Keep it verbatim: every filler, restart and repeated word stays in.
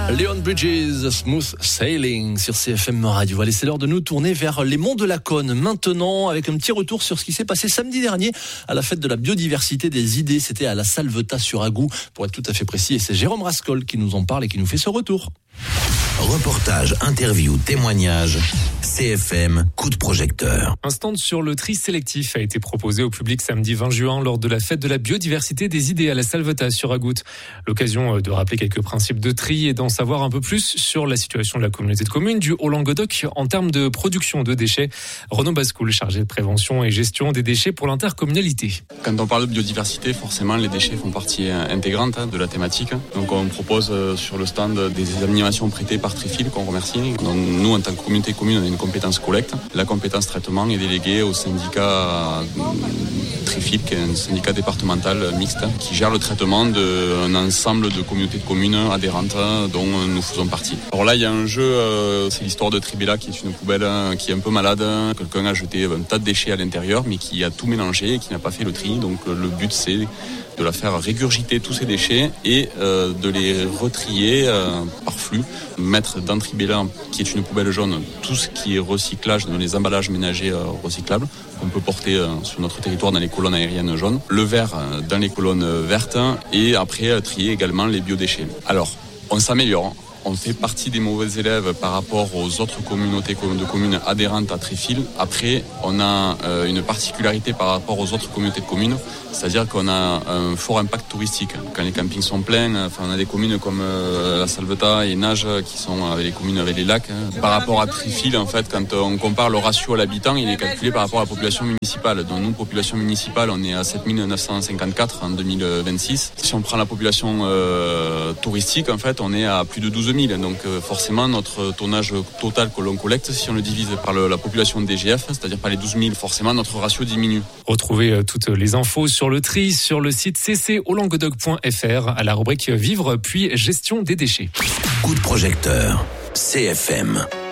Leon Bridges, Smooth Sailing sur C F M Radio. Allez, c'est l'heure de nous tourner vers les monts de la Cône maintenant, avec un petit retour sur ce qui s'est passé samedi dernier à la fête de la biodiversité des idées. C'était à la Salvetat sur Agout, pour être tout à fait précis. Et c'est Jérôme Rascol qui nous en parle et qui nous fait ce retour. Reportage, interview, témoignage, C F M, coup de projecteur. Un stand sur le tri sélectif a été proposé au public samedi vingt juin lors de la fête de la biodiversité des idées à la Salvetat sur Agout. L'occasion de rappeler quelques principes de tri et d'en savoir un peu plus sur la situation de la communauté de communes du Haut-Languedoc en termes de production de déchets. Renaud Bascoul, chargé de prévention et gestion des déchets pour l'intercommunalité. Quand on parle de biodiversité, forcément les déchets font partie intégrante de la thématique. Donc on propose sur le stand des animations prêtées par Trifil qu'on remercie. Donc, nous, en tant que communauté commune, on a une compétence collecte. La compétence traitement est déléguée au syndicat Trifil, qui est un syndicat départemental mixte, qui gère le traitement d'un ensemble de communautés de communes adhérentes dont nous faisons partie. Alors là, il y a un jeu, c'est l'histoire de Tribella, qui est une poubelle qui est un peu malade. Quelqu'un a jeté un tas de déchets à l'intérieur, mais qui a tout mélangé et qui n'a pas fait le tri. Donc le but, c'est de la faire régurgiter tous ces déchets et euh, de les retrier euh, par flux, mettre dans Tribella, qui est une poubelle jaune, tout ce qui est recyclage dans les emballages ménagers euh, recyclables qu'on peut porter euh, sur notre territoire dans les colonnes aériennes jaunes, le vert euh, dans les colonnes vertes et après euh, trier également les biodéchets. Alors, on s'améliore. On fait partie des mauvais élèves par rapport aux autres communautés de communes adhérentes à Trifil. Après, on a euh, une particularité par rapport aux autres communautés de communes, c'est-à-dire qu'on a un fort impact touristique. Quand les campings sont pleins, enfin, on a des communes comme euh, la Salvetat et Nage qui sont avec les communes avec les lacs. Par rapport à Trifil, en fait, quand on compare le ratio à l'habitant, il est calculé par rapport à la population municipale. Donc nous, population municipale, on est à sept mille neuf cent cinquante-quatre en deux mille vingt-six. Si on prend la population euh, touristique, en fait, on est à plus de douze mille. Donc euh, forcément, notre tonnage total que l'on collecte, si on le divise par le, la population D G F, c'est-à-dire par les douze mille, forcément, notre ratio diminue. Retrouvez euh, toutes les infos sur le tri sur le site c c haut languedoc point f r à la rubrique Vivre puis gestion des déchets. Coup de projecteur, C F M.